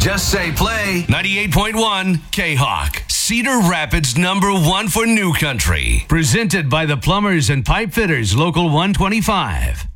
Just say play 98.1 K-Hawk. Cedar Rapids #1 for New Country. Presented by the Plumbers and Pipe Fitters Local 125.